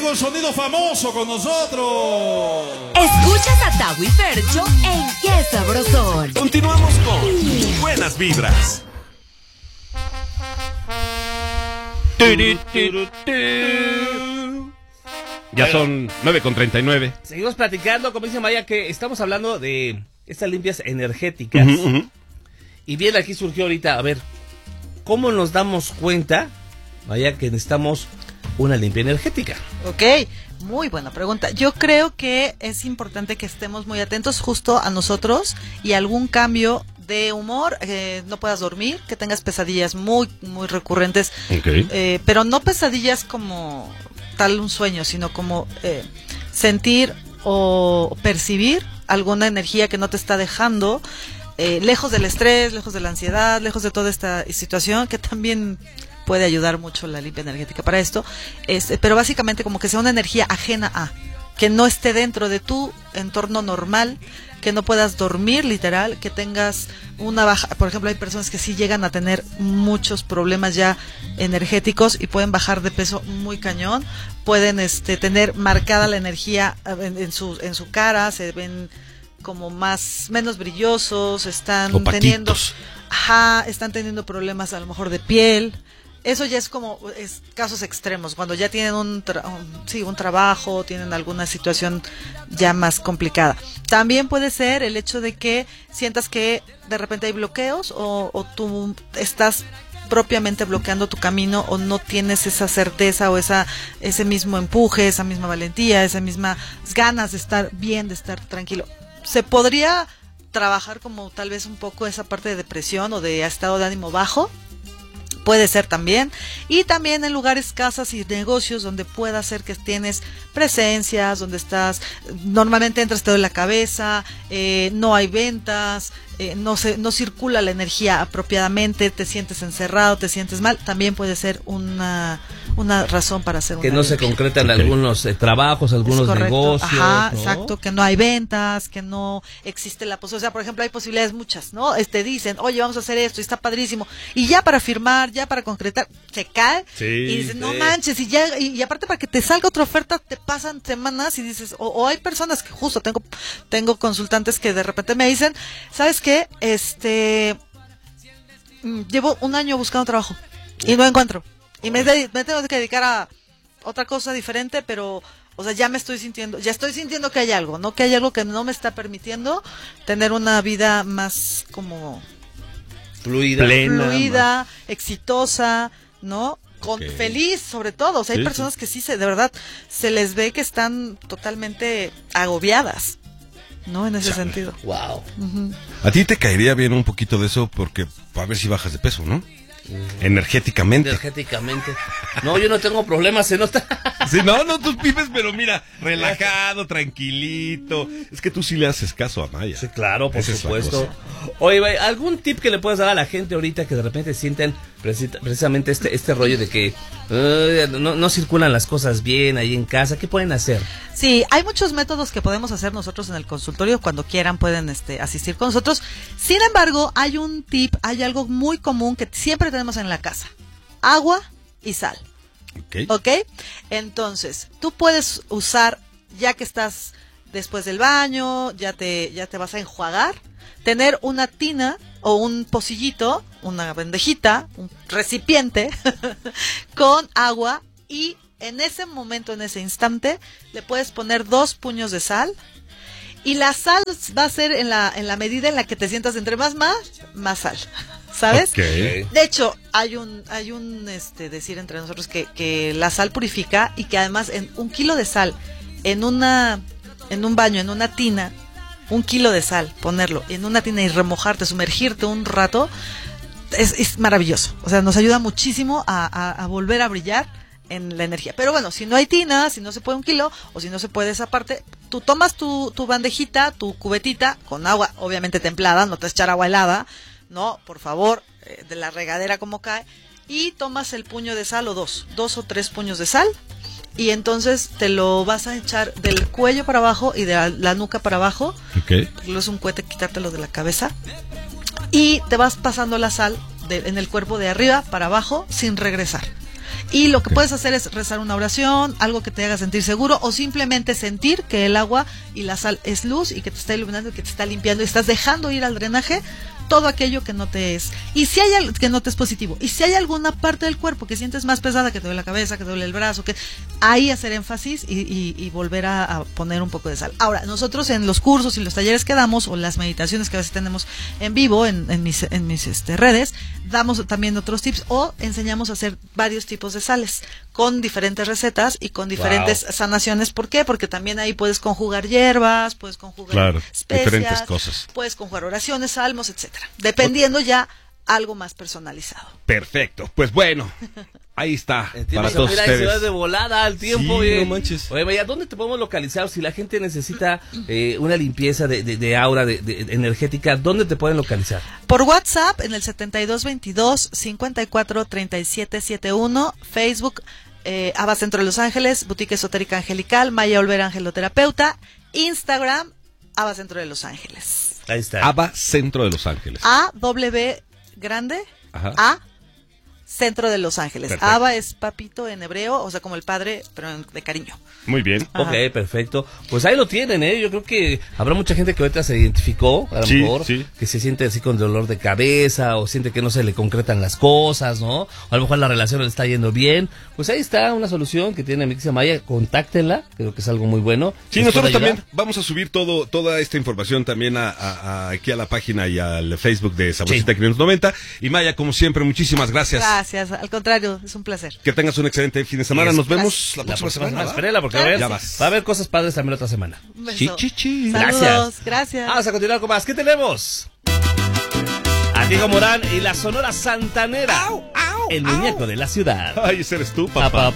llegó el sonido famoso con nosotros. Escuchas a Tavo y Fercho en Qué Sabrosón. Continuamos con Buenas Vibras. Ya son 9:39. Seguimos platicando, como dice Maya, que estamos hablando de estas limpias energéticas. Y bien, aquí surgió ahorita, a ver, ¿cómo nos damos cuenta, Maya, que necesitamos una limpia energética? Ok, muy buena pregunta. Yo creo que es importante que estemos muy atentos justo a nosotros y algún cambio de humor, no puedas dormir, que tengas pesadillas muy recurrentes, pero no pesadillas como tal un sueño, sino como sentir o percibir alguna energía que no te está dejando, lejos del estrés, lejos de la ansiedad, lejos de toda esta situación, que también puede ayudar mucho la limpia energética para esto, pero básicamente como que sea una energía ajena a, que no esté dentro de tu entorno normal, que no puedas dormir literal, que tengas una baja. Por ejemplo, hay personas que sí llegan a tener muchos problemas ya energéticos y pueden bajar de peso muy cañón, pueden tener marcada la energía en su cara, se ven como menos brillosos, están teniendo problemas a lo mejor de piel. Eso ya es como casos extremos, cuando ya tienen un trabajo, tienen alguna situación ya más complicada. También puede ser el hecho de que sientas que de repente hay bloqueos o tú estás propiamente bloqueando tu camino o no tienes esa certeza o ese mismo empuje, esa misma valentía, esas mismas ganas de estar bien, de estar tranquilo. Se podría trabajar como tal vez un poco esa parte de depresión o de estado de ánimo bajo. Puede ser también, y también en lugares, casas y negocios donde pueda ser que tienes presencias, donde normalmente entras, te duele la cabeza, no hay ventas, no circula la energía apropiadamente, te sientes encerrado, te sientes mal, también puede ser una razón para hacer que no se concretan algunos trabajos, algunos negocios. Ajá, ¿no? Exacto, que no hay ventas, que no existe la posibilidad. O sea, por ejemplo, hay posibilidades muchas, ¿no? Dicen, oye, vamos a hacer esto, y está padrísimo. Y ya para firmar, ya para concretar, se cae. Sí, y dices, no manches, y aparte para que te salga otra oferta, te pasan semanas y dices, o hay personas que justo tengo consultantes que de repente me dicen, ¿sabes qué? Llevo un año buscando trabajo y no encuentro. Y me tengo que dedicar a otra cosa diferente, pero, o sea, ya estoy sintiendo que hay algo, ¿no? Que hay algo que no me está permitiendo tener una vida más como fluida, exitosa, ¿no? Feliz, sobre todo. O sea, hay personas que sí, de verdad, se les ve que están totalmente agobiadas, ¿no? En ese sentido. Wow. A ti te caería bien un poquito de eso porque a ver si bajas de peso, ¿no? Energéticamente. No, yo no tengo problemas, se nota. Sí, no, tú vives, pero mira, relajado, tranquilito. Es que tú sí le haces caso a Maya. Sí, claro, por supuesto. Oye, ¿algún tip que le puedas dar a la gente ahorita que de repente sienten precisamente este rollo de que no circulan las cosas bien ahí en casa? ¿Qué pueden hacer? Sí, hay muchos métodos que podemos hacer nosotros en el consultorio. Cuando quieran pueden asistir con nosotros. Sin embargo, hay un tip, hay algo muy común que siempre tenemos en la casa: agua y sal. ¿Ok? Entonces, tú puedes usar, ya que estás después del baño, ya te vas a enjuagar, tener una tina o un pocillito, una bandejita, un recipiente con agua, y en ese momento, en ese instante, le puedes poner 2 puños de sal, y la sal va a ser en la medida en la que te sientas entre más sal. ¿Sabes? Okay. De hecho, hay un decir entre nosotros que la sal purifica, y que además en 1 kilo de sal en un baño, en una tina, 1 kilo de sal, ponerlo en una tina y remojarte, sumergirte un rato, es maravilloso. O sea, nos ayuda muchísimo a volver a brillar en la energía. Pero bueno, si no hay tina, si no se puede 1 kilo, o si no se puede esa parte, tú tomas tu bandejita, tu cubetita con agua, obviamente templada, no te vas a echar agua helada, no, por favor, de la regadera como cae, y tomas el puño de sal, o 2 o 3 puños de sal, y entonces te lo vas a echar del cuello para abajo y de la nuca para abajo. Porque es un cohete quitártelo de la cabeza, y te vas pasando la sal en el cuerpo de arriba para abajo sin regresar. Y lo que puedes hacer es rezar una oración, algo que te haga sentir seguro, o simplemente sentir que el agua y la sal es luz y que te está iluminando y que te está limpiando y estás dejando ir al drenaje todo aquello que no te es. Y si hay que no te es positivo. Y si hay alguna parte del cuerpo que sientes más pesada, que te duele la cabeza, que te duele el brazo, que ahí hacer énfasis y volver a poner un poco de sal. Ahora, nosotros en los cursos y los talleres que damos, o las meditaciones que a veces tenemos en vivo en mis redes, damos también otros tips, o enseñamos a hacer varios tipos de sales con diferentes recetas y con diferentes sanaciones. ¿Por qué? Porque también ahí puedes conjugar hierbas, puedes conjugar especias, diferentes cosas. Puedes conjugar oraciones, salmos, etcétera, dependiendo ya algo más personalizado. Perfecto. Pues bueno, ahí está. Para todos mira, ustedes. ciudad de volada al tiempo. Sí, Oye, no manches. Oye, Maya, ¿dónde te podemos localizar? Si la gente necesita una limpieza de aura, de energética, ¿dónde te pueden localizar? Por WhatsApp en el 7222-543771, Facebook, Aba Centro de Los Ángeles, Boutique Esotérica Angelical, Maya Olvera Angeloterapeuta, Instagram, Aba Centro de Los Ángeles. Ahí está. ABA Centro de Los Ángeles. A-W grande, Ajá. A Centro de Los Ángeles. Perfecto. Aba es papito en hebreo, o sea, como el padre, pero de cariño. Muy bien. Ok, perfecto. Pues ahí lo tienen, ¿eh? Yo creo que habrá mucha gente que ahorita se identificó, a lo Sí, mejor, sí. que se siente así con dolor de cabeza, o siente que no se le concretan las cosas, ¿no? O a lo mejor la relación le está yendo bien. Pues ahí está una solución que tiene Mixia Maya, contáctenla, creo que es algo muy bueno. Sí, ¿Les nosotros puede ayudar? también vamos a subir toda esta información también aquí a la página y al Facebook de Saborcita 590. Y Maya, como siempre, muchísimas gracias. Gracias, al contrario, es un placer. Que tengas un excelente fin de semana. Nos vemos la próxima semana. ¿va? Espérela, porque va a haber, Ya vas. va a haber cosas padres también la otra semana. Un beso. Chi. Saludos, gracias. Vamos a continuar con más. ¿Qué tenemos? A Diego Morán y la Sonora Santanera. El muñeco de la ciudad. Ay, ese eres tú, papá.